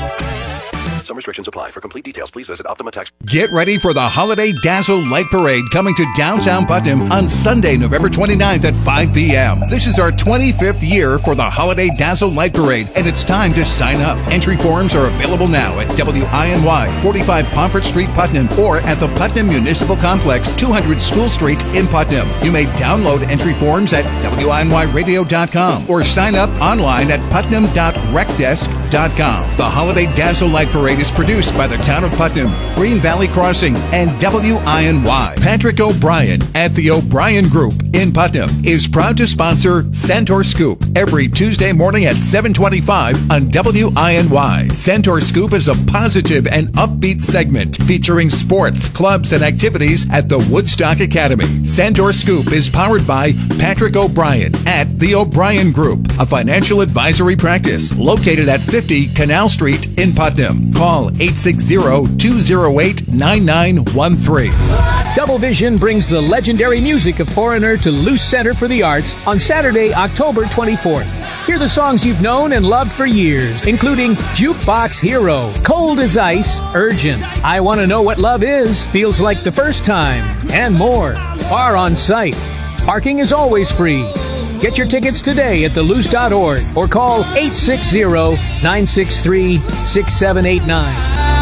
Speaker 16: Some restrictions apply. For complete details, please visit Optima Tax.
Speaker 17: Get ready for the Holiday Dazzle Light Parade coming to downtown Putnam on Sunday, November twenty-ninth at five p.m. This is our twenty-fifth year for the Holiday Dazzle Light Parade, and it's time to sign up. Entry forms are available now at W I N Y, forty-five Pomfret Street, Putnam, or at the Putnam Municipal Complex, two hundred School Street in Putnam. You may download entry forms at W I N Y radio dot com or sign up online at putnam dot rec desk dot com. The Holiday Dazzle Light Parade is produced by the Town of Putnam, Green Valley Crossing, and W I N Y. Patrick O'Brien at the O'Brien Group in Putnam is proud to sponsor Centaur Scoop every Tuesday morning at seven twenty-five on W I N Y. Centaur Scoop is a positive and upbeat segment featuring sports, clubs, and activities at the Woodstock Academy. Centaur Scoop is powered by Patrick O'Brien at the O'Brien Group, a financial advisory practice located at fifty Canal Street in Putnam. Call eight six zero, two zero eight, nine nine one three.
Speaker 18: Double Vision brings the legendary music of Foreigner to Luce Center for the Arts on Saturday, October twenty-fourth. Hear the songs you've known and loved for years, including Jukebox Hero, Cold as Ice, Urgent, I Want to Know What Love Is, Feels Like the First Time, and more. Are on site. Parking is always free. Get your tickets today at the luce dot org or call eight six zero, nine six three, six seven eight nine.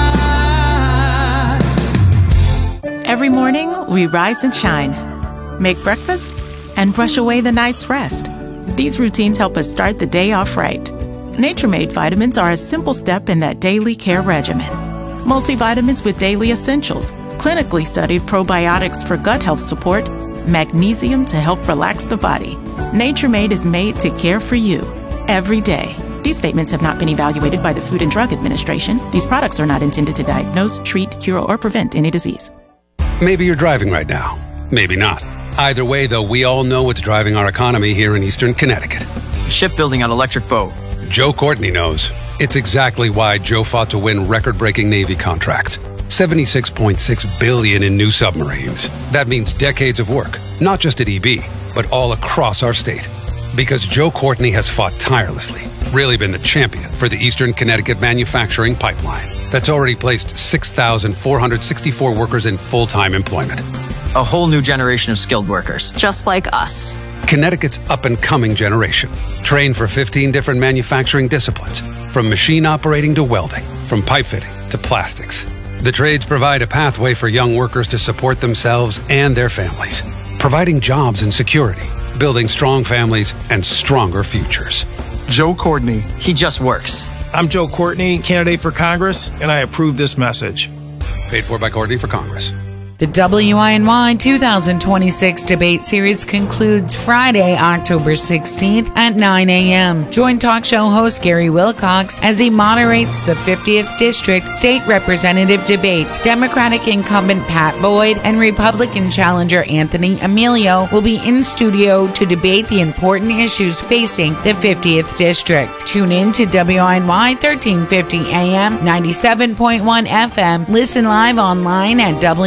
Speaker 19: Every morning, we rise and shine, make breakfast, and brush away the night's rest. These routines help us start the day off right. Nature-Made vitamins are a simple step in that daily care regimen. Multivitamins with daily essentials, clinically studied probiotics for gut health support, magnesium to help relax the body. Nature-Made is made to care for you every day. These statements have not been evaluated by the Food and Drug Administration. These products are not intended to diagnose, treat, cure, or prevent any disease.
Speaker 20: Maybe you're driving right now. Maybe not. Either way, though, we all know what's driving our economy here in Eastern Connecticut.
Speaker 21: Shipbuilding on electric boat.
Speaker 20: Joe Courtney knows. It's exactly why Joe fought to win record-breaking Navy contracts. seventy-six point six billion dollars in new submarines. That means decades of work, not just at E B, but all across our state. Because Joe Courtney has fought tirelessly, really been the champion for the Eastern Connecticut manufacturing pipeline that's already placed six thousand four hundred sixty-four workers in full-time employment.
Speaker 21: A whole new generation of skilled workers.
Speaker 22: Just like us.
Speaker 20: Connecticut's up-and-coming generation, trained for fifteen different manufacturing disciplines, from machine operating to welding, from pipe fitting to plastics. The trades provide a pathway for young workers to support themselves and their families, providing jobs and security, building strong families and stronger futures.
Speaker 21: Joe Courtney. He just works.
Speaker 23: I'm Joe Courtney, candidate for Congress, and I approve this message.
Speaker 20: Paid for by Courtney for Congress.
Speaker 24: The W I N Y two thousand twenty-six debate series concludes Friday, October sixteenth at nine a.m. Join talk show host Gary Wilcox as he moderates the fiftieth District State Representative debate. Democratic incumbent Pat Boyd and Republican challenger Anthony Emilio will be in studio to debate the important issues facing the fiftieth District. Tune in to W I N Y thirteen fifty A M, ninety-seven point one F M. Listen live online at W I N Y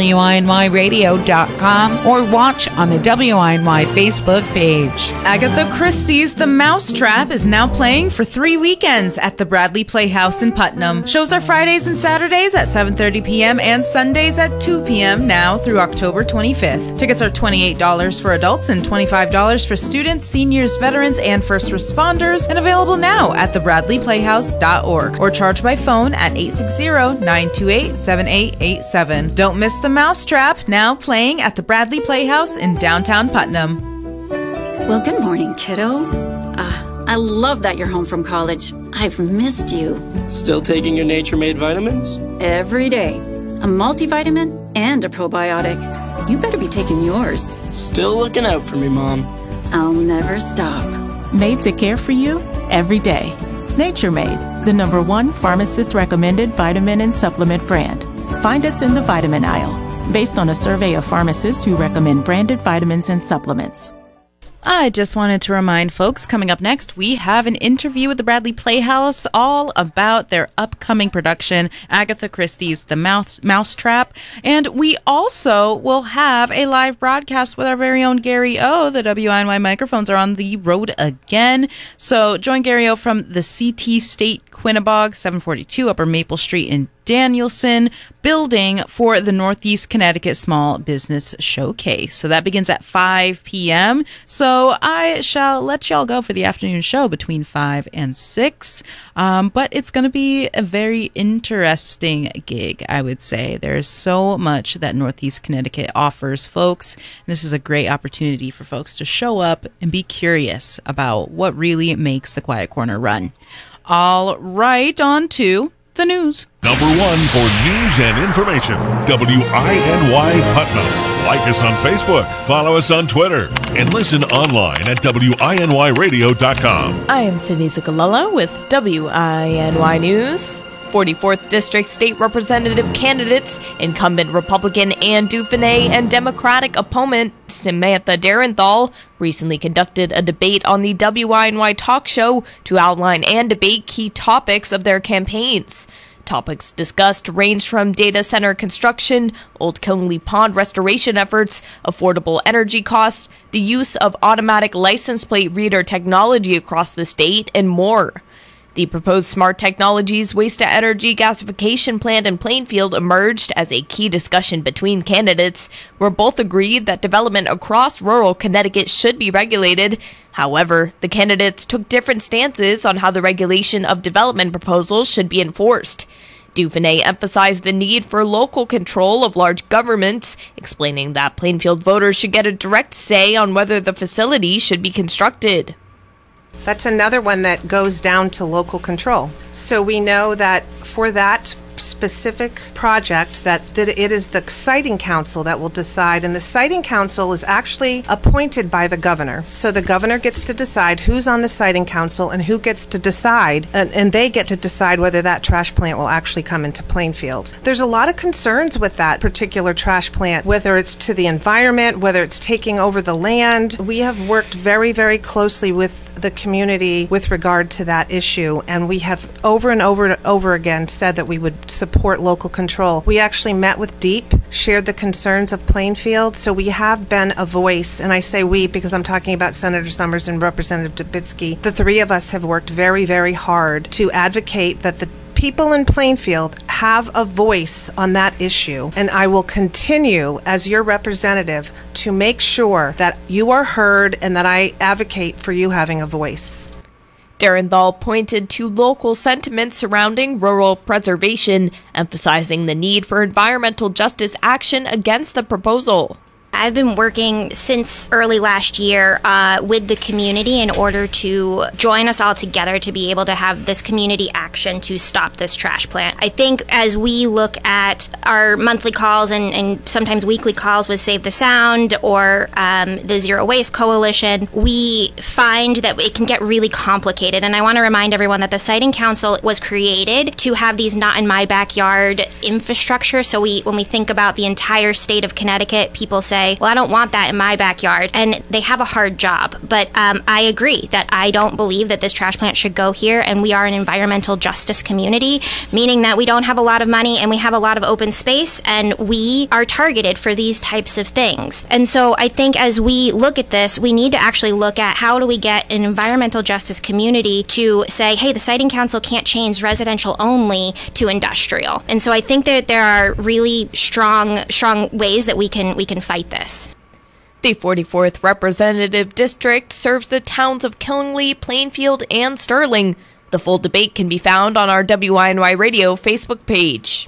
Speaker 24: N Y radio dot com or watch on the W I N Y Facebook page.
Speaker 8: Agatha Christie's The Mousetrap is now playing for three weekends at the Bradley Playhouse in Putnam. Shows are Fridays and Saturdays at seven thirty p.m. and Sundays at two p.m. now through October twenty-fifth. Tickets are twenty-eight dollars for adults and twenty-five dollars for students, seniors, veterans, and first responders, and available now at the bradley playhouse dot org or charge by phone at eight six zero, nine two eight, seven eight eight seven. Don't miss The Mousetrap, now playing at the Bradley Playhouse in downtown Putnam.
Speaker 1: Well, good morning, kiddo. Uh, I love that you're home from college. I've missed you.
Speaker 3: Still taking your Nature Made vitamins?
Speaker 1: Every day. A multivitamin and a probiotic. You better be taking yours.
Speaker 3: Still looking out for me, Mom.
Speaker 1: I'll never stop.
Speaker 19: Made to care for you every day. Nature Made, the number one pharmacist-recommended vitamin and supplement brand. Find us in the vitamin aisle, based on a survey of pharmacists who recommend branded vitamins and supplements.
Speaker 8: I just wanted to remind folks, coming up next, we have an interview with the Bradley Playhouse all about their upcoming production, Agatha Christie's The Mouse, Mousetrap. And we also will have a live broadcast with our very own Gary O. The W I N Y microphones are on the road again. So join Gary O from the C T State Quinnebog, seven forty-two Upper Maple Street in Danielson building for the Northeast Connecticut Small Business Showcase. So that begins at five p.m. So I shall let y'all go for the afternoon show between five and six. Um, but it's going to be a very interesting gig, I would say. There's so much that Northeast Connecticut offers folks. This is a great opportunity for folks to show up and be curious about what really makes the Quiet Corner run. All right, on to the news.
Speaker 4: Number one for news and information, W I N Y Putnam. Like us on Facebook, follow us on Twitter, and listen online at W I N Y radio dot com.
Speaker 5: I am Sydney Zuccolella with W I N Y News. forty-fourth District State Representative candidates, incumbent Republican Ann Dufresne and Democratic opponent Samantha Darenthal, recently conducted a debate on the W I N Y talk show to outline and debate key topics of their campaigns. Topics discussed ranged from data center construction, Old Conley Pond restoration efforts, affordable energy costs, the use of automatic license plate reader technology across the state, and more. The proposed Smart Technologies waste-to-energy gasification plant in Plainfield emerged as a key discussion between candidates, where both agreed that development across rural Connecticut should be regulated. However, the candidates took different stances on how the regulation of development proposals should be enforced. Dufresne emphasized the need for local control of large governments, explaining that Plainfield voters should get a direct say on whether the facility should be constructed.
Speaker 22: That's another one that goes down to local control. So we know that for that specific project that, that it is the siting council that will decide, and the siting council is actually appointed by the governor. So the governor gets to decide who's on the siting council and who gets to decide, and, and they get to decide whether that trash plant will actually come into Plainfield. There's a lot of concerns with that particular trash plant, whether it's to the environment, whether it's taking over the land. We have worked very, very closely with the community with regard to that issue, and we have over and over and over again said that we would support local control. We actually met with DEEP, shared the concerns of Plainfield, so we have been a voice, and I say we because I'm talking about Senator Summers and Representative Dubitsky. The three of us have worked very, very hard to advocate that the people in Plainfield have a voice on that issue, and I will continue as your representative to make sure that you are heard and that I advocate for you having a voice.
Speaker 5: Darenthal pointed to local sentiment surrounding rural preservation, emphasizing the need for environmental justice action against the proposal.
Speaker 25: I've been working since early last year uh, with the community in order to join us all together to be able to have this community action to stop this trash plant. I think as we look at our monthly calls and, and sometimes weekly calls with Save the Sound or um, the Zero Waste Coalition, we find that it can get really complicated. And I want to remind everyone that the Siting Council was created to have these not in my backyard infrastructure. So we, when we think about the entire state of Connecticut, people say, say, well, I don't want that in my backyard. And they have a hard job. But um, I agree that I don't believe that this trash plant should go here. And we are an environmental justice community, meaning that we don't have a lot of money and we have a lot of open space, and we are targeted for these types of things. And so I think as we look at this, we need to actually look at how do we get an environmental justice community to say, hey, the siting council can't change residential only to industrial. And so I think that there are really strong, strong ways that we can we can fight this.
Speaker 5: The forty-fourth Representative District serves the towns of Killingly, Plainfield, and Sterling. The full debate can be found on our W I N Y Radio Facebook page.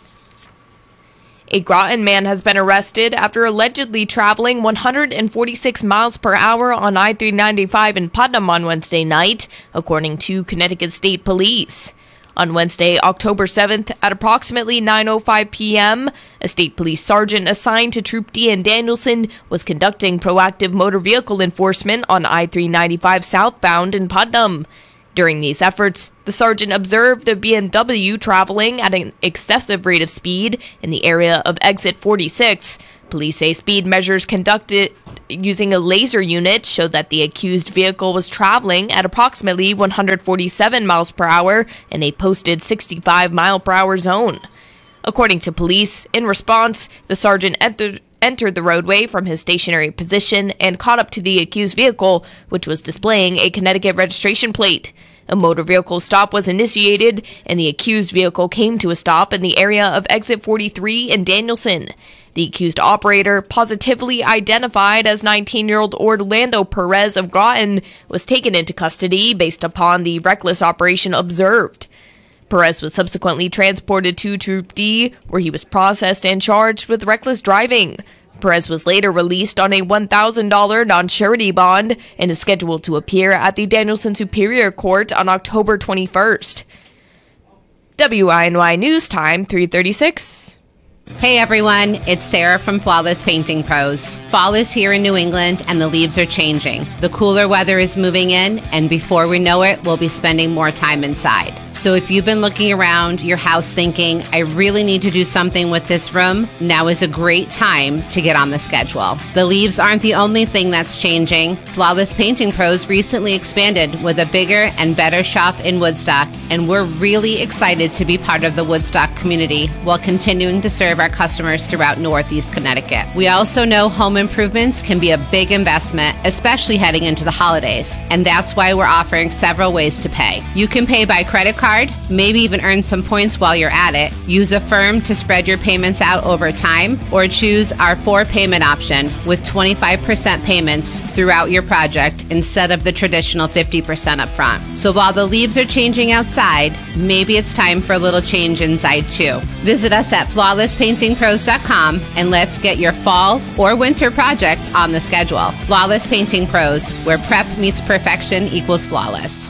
Speaker 5: A Groton man has been arrested after allegedly traveling one hundred forty-six miles per hour on I three ninety-five in Putnam on Wednesday night, according to Connecticut State Police. On Wednesday, October seventh, at approximately nine oh five p.m., a state police sergeant assigned to Troop D in Danielson was conducting proactive motor vehicle enforcement on I three ninety-five southbound in Putnam. During these efforts, the sergeant observed a B M W traveling at an excessive rate of speed in the area of exit forty-six. Police say speed measures conducted using a laser unit showed that the accused vehicle was traveling at approximately one hundred forty-seven miles per hour in a posted sixty-five mile per hour zone. According to police, in response, the sergeant entered entered the roadway from his stationary position and caught up to the accused vehicle, which was displaying a Connecticut registration plate. A motor vehicle stop was initiated, and the accused vehicle came to a stop in the area of exit forty-three in Danielson. The accused operator, positively identified as nineteen-year-old Orlando Perez of Groton, was taken into custody based upon the reckless operation observed. Perez was subsequently transported to Troop D, where he was processed and charged with reckless driving. Perez was later released on a one thousand dollars non-surety bond and is scheduled to appear at the Danielson Superior Court on October twenty-first. W I N Y News Time, three thirty-six.
Speaker 2: Hey everyone, it's Sarah from Flawless Painting Pros. Fall is here in New England and the leaves are changing. The cooler weather is moving in, and before we know it, we'll be spending more time inside. So if you've been looking around your house thinking, I really need to do something with this room, now is a great time to get on the schedule. The leaves aren't the only thing that's changing. Flawless Painting Pros recently expanded with a bigger and better shop in Woodstock, and we're really excited to be part of the Woodstock community while continuing to serve our customers throughout Northeast Connecticut. We also know home improvements can be a big investment, especially heading into the holidays, and that's why we're offering several ways to pay. You can pay by credit card, maybe even earn some points while you're at it, use Affirm to spread your payments out over time, or choose our four payment option with twenty-five percent payments throughout your project instead of the traditional fifty percent up front. So while the leaves are changing outside, maybe it's time for a little change inside too. Visit us at flawless painting pros dot com and let's get your fall or winter project on the schedule. Flawless Painting Pros, where prep meets perfection equals flawless.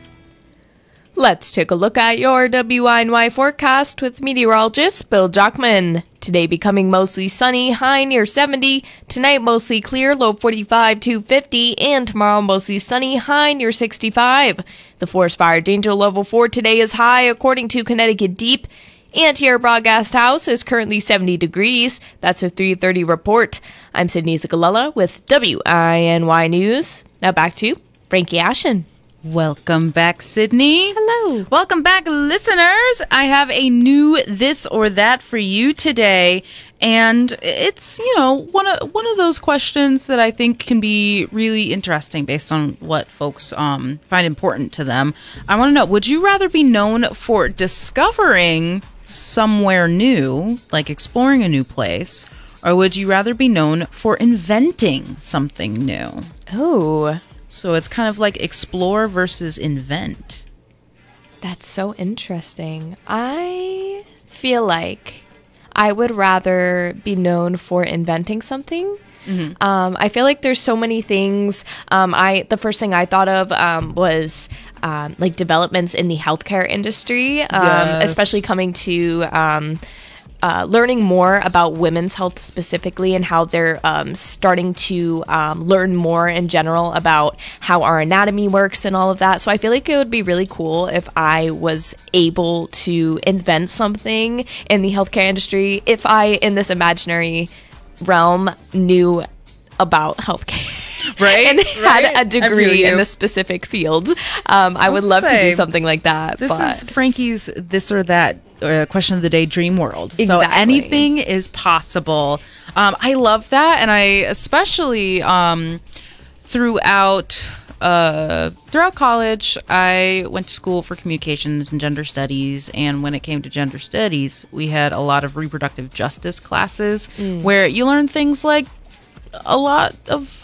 Speaker 5: Let's take a look at your W I N Y forecast with meteorologist Bill Jockman. Today becoming mostly sunny, high near seventy. Tonight mostly clear, low forty-five to fifty. And tomorrow mostly sunny, high near sixty-five. The forest fire danger level for today is high according to Connecticut Deep. And here at Broadcast House is currently seventy degrees. That's a three thirty report. I'm Sydney Zagalella with W I N Y News. Now back to Frankie Ashen.
Speaker 8: Welcome back, Sydney.
Speaker 5: Hello.
Speaker 8: Welcome back, listeners. I have a new this or that for you today. And it's, you know, one of one of those questions that I think can be really interesting based on what folks um, find important to them. I want to know, would you rather be known for discovering somewhere new, like exploring a new place, or would you rather be known for inventing something new?
Speaker 5: Oh.
Speaker 8: So it's kind of like explore versus invent.
Speaker 5: That's so interesting. I feel like I would rather be known for inventing something. Mm-hmm. Um, I feel like there's so many things. Um, I the first thing I thought of um, was um, like developments in the healthcare industry, um, yes. especially coming to um, uh, learning more about women's health specifically and how they're um, starting to um, learn more in general about how our anatomy works and all of that. So I feel like it would be really cool if I was able to invent something in the healthcare industry. If I, in this imaginary realm knew about healthcare.
Speaker 8: Right,
Speaker 5: and
Speaker 8: right?
Speaker 5: had a degree in the specific fields. Um, I, I would love say, to do something like that.
Speaker 8: This
Speaker 5: but.
Speaker 8: is Frankie's this or that uh, question of the day dream world.
Speaker 5: Exactly.
Speaker 8: So anything is possible. Um, I love that, and I especially um, throughout uh, throughout college, I went to school for communications and gender studies. And when it came to gender studies, we had a lot of reproductive justice classes mm. where you learn things like a lot of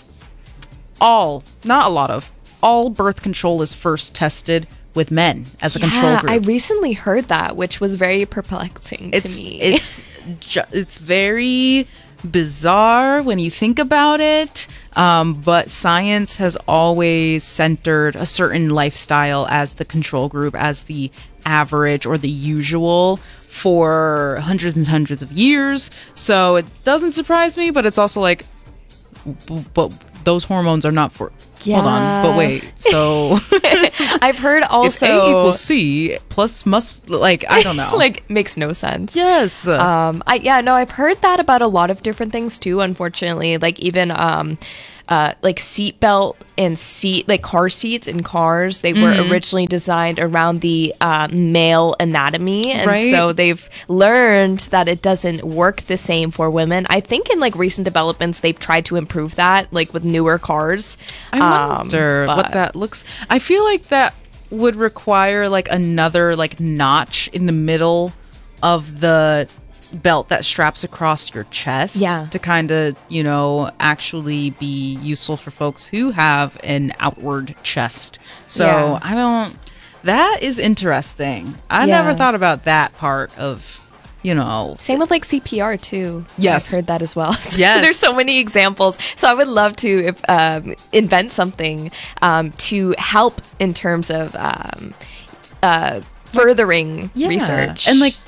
Speaker 8: all, not a lot of, all birth control is first tested with men as a
Speaker 5: yeah,
Speaker 8: control group.
Speaker 5: I recently heard that, which was very perplexing
Speaker 8: it's,
Speaker 5: to me.
Speaker 8: It's ju- it's very bizarre when you think about it, um, but science has always centered a certain lifestyle as the control group, as the average or the usual for hundreds and hundreds of years. So it doesn't surprise me, but it's also like, b- but those hormones are not for
Speaker 5: yeah.
Speaker 8: hold on but wait so
Speaker 5: I've heard also
Speaker 8: if A equals C plus must like I don't know
Speaker 5: like makes no sense.
Speaker 8: Yes.
Speaker 5: um I yeah no I've heard that about a lot of different things too, unfortunately, like even um Uh, like seatbelt and seat, like car seats in cars, they were mm-hmm. originally designed around the uh, male anatomy, and
Speaker 8: right.
Speaker 5: so they've learned that it doesn't work the same for women. I think in like recent developments, they've tried to improve that, like with newer cars.
Speaker 8: I wonder um, what that looks. I feel like that would require like another like notch in the middle of the belt that straps across your chest
Speaker 5: yeah.
Speaker 8: to kind of, you know, actually be useful for folks who have an outward chest. So
Speaker 5: yeah.
Speaker 8: I don't, that is interesting. I
Speaker 5: yeah.
Speaker 8: never thought about that part of, you know.
Speaker 5: Same with like C P R too.
Speaker 8: Yes.
Speaker 5: I've heard that as well. So
Speaker 8: yes.
Speaker 5: There's so many examples. So I would love to if, um, invent something um, to help in terms of um, uh, furthering
Speaker 8: yeah.
Speaker 5: research.
Speaker 8: And like,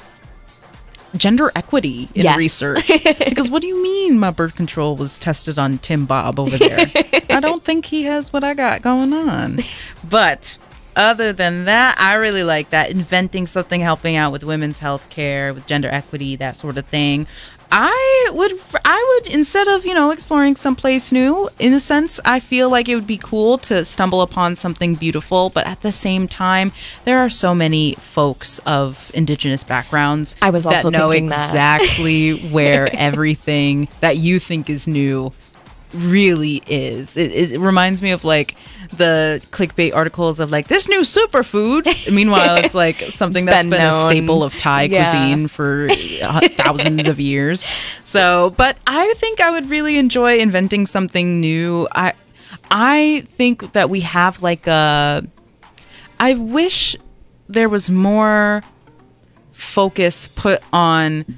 Speaker 8: gender equity in
Speaker 5: yes.
Speaker 8: research. Because what do you mean my birth control was tested on Tim Bob over there? I don't think he has what I got going on. But other than that, I really like that. Inventing something, helping out with women's health care, with gender equity, that sort of thing. I would, I would, instead of, you know, exploring someplace new, in a sense, I feel like it would be cool to stumble upon something beautiful. But at the same time, there are so many folks of indigenous backgrounds
Speaker 5: I was also
Speaker 8: that know
Speaker 5: thinking
Speaker 8: exactly
Speaker 5: that.
Speaker 8: where everything that you think is new really is. It, it reminds me of like the clickbait articles of like this new superfood. Meanwhile, it's like something
Speaker 5: it's
Speaker 8: that's
Speaker 5: been,
Speaker 8: been
Speaker 5: known.
Speaker 8: a staple of Thai
Speaker 5: yeah.
Speaker 8: cuisine for thousands of years. So, but I think I would really enjoy inventing something new. I, I think that we have like a. I wish there was more focus put on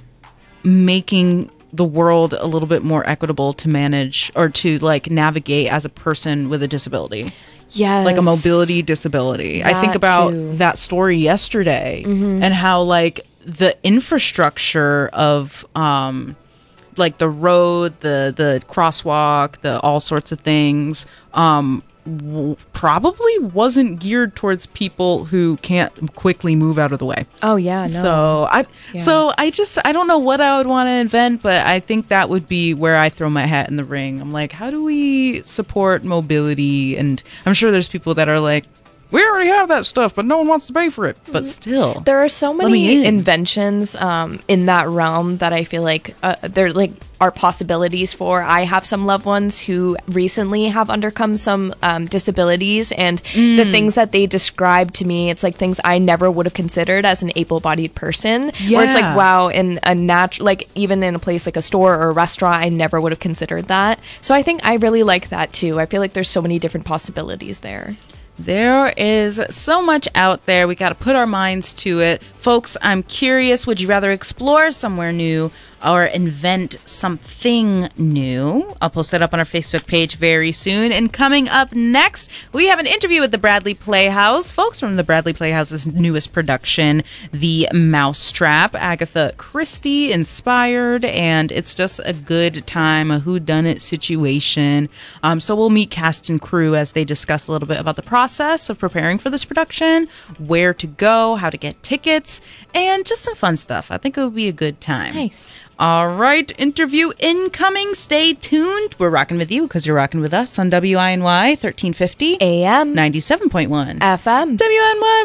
Speaker 8: making the world a little bit more equitable to manage or to like navigate as a person with a disability.
Speaker 5: Yes.
Speaker 8: Like a mobility disability.
Speaker 5: That
Speaker 8: I think about
Speaker 5: too.
Speaker 8: that story yesterday
Speaker 5: mm-hmm.
Speaker 8: and how like the infrastructure of um like the road, the the crosswalk, the all sorts of things um w- probably wasn't geared towards people who can't quickly move out of the way.
Speaker 5: Oh yeah, no.
Speaker 8: So I
Speaker 5: yeah.
Speaker 8: so I just I don't know what I would want to invent, but I think that would be where I throw my hat in the ring. I'm like, how do we support mobility? And I'm sure there's people that are like, we already have that stuff, but no one wants to pay for it. But still,
Speaker 5: there are so
Speaker 8: me
Speaker 5: many
Speaker 8: in.
Speaker 5: inventions um, in that realm that I feel like uh, there like are possibilities for. I have some loved ones who recently have undercome some um, disabilities, and
Speaker 8: Mm.
Speaker 5: the things that they describe to me, it's like things I never would have considered as an able-bodied person. Where it's
Speaker 8: Yeah.
Speaker 5: like, wow, in a natural, like even in a place like a store or a restaurant, I never would have considered that. So I think I really like that too. I feel like there's so many different possibilities there.
Speaker 8: There is so much out there. We got to put our minds to it. Folks, I'm curious, would you rather explore somewhere new or invent something new? I'll post that up on our Facebook page very soon. And coming up next, we have an interview with the Bradley Playhouse. Folks from the Bradley Playhouse's newest production, The Mousetrap. Agatha Christie inspired, and it's just a good time, a whodunit situation. Um, so we'll meet cast and crew as they discuss a little bit about the process of preparing for this production, where to go, how to get tickets, events, and just some fun stuff. I think it would be a good time.
Speaker 5: Nice.
Speaker 8: All right, interview incoming. Stay tuned. We're rocking with you because you're rocking with us on W I N Y thirteen fifty
Speaker 5: A M
Speaker 8: ninety-seven point one
Speaker 5: F M
Speaker 8: W I N Y